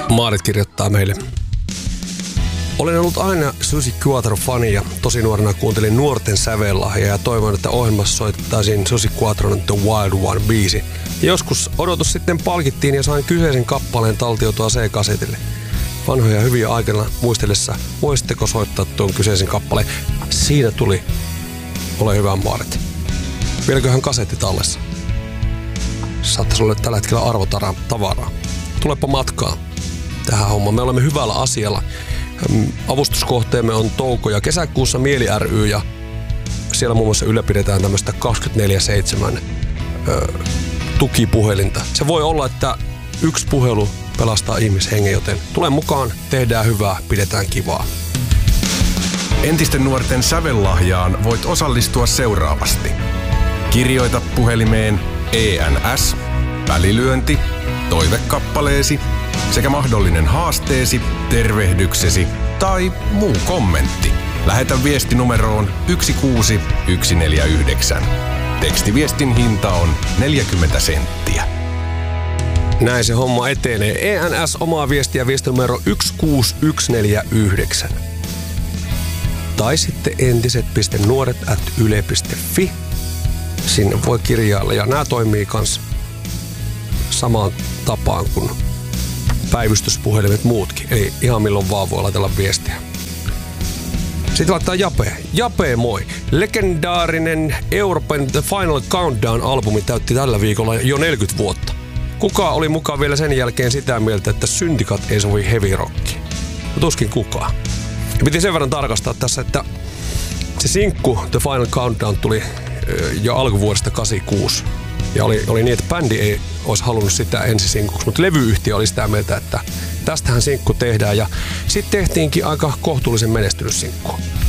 Maarit kirjoittaa meille. Olen ollut aina Susi Quattro-fani ja tosi nuorena kuuntelin Nuorten sävellahjaa ja toivon, että ohjelmassa soitettaisiin Susi Quattron The Wild One -biisi. Ja joskus odotus sitten palkittiin ja sain kyseisen kappaleen taltiotua C-kasetille. Vanhoja hyviä aikana muistellessa, voisitteko soittaa tuon kyseisen kappaleen? Siinä tuli. Ole hyvä, Maarit. Vieläköhän kasetti tallessa? Saattaisi olla tällä hetkellä arvotavaraa. Tulepa matkaan tähän hommaan. Me olemme hyvällä asialla. Avustuskohteemme on touko- ja kesäkuussa Mieli ry ja siellä muun muassa ylläpidetään tämmöistä 24/7 tukipuhelinta. Se voi olla, että yksi puhelu pelastaa ihmishengen, joten tule mukaan, tehdään hyvää, pidetään kivaa. Entisten nuorten sävellahjaan voit osallistua seuraavasti. Kirjoita puhelimeen ENS, välilyönti, toivekappaleesi sekä mahdollinen haasteesi, tervehdyksesi tai muu kommentti. Lähetä viesti numeroon 16149. Tekstiviestin hinta on 40 senttiä. Näin se homma etenee. ENS omaa viestiä viestinumero 16149. Tai sitten entiset.nuoret@yle.fi. Sinne voi kirjailla ja nämä toimii kans samaan tapaan kuin päivystyspuhelimet muutkin. Eli ihan milloin vaan voi laitella viestiä. Sitten laittaa Jape. Jape, moi. Legendaarinen Euroopan The Final Countdown-albumi täytti tällä viikolla jo 40 vuotta. Kuka oli mukaan vielä sen jälkeen sitä mieltä, että syntikat ei sovi heavy rockiin? Tuskin kukaan. Ja piti sen verran tarkastaa tässä, että se sinkku The Final Countdown tuli jo alkuvuodesta 86. Ja oli niin, että bändi ei olisi halunnut sitä ensisinkuksi, mutta levyyhtiö oli sitä mieltä, että tästähän sinkku tehdään. Ja sitten tehtiinkin aika kohtuullisen menestynyt sinkku.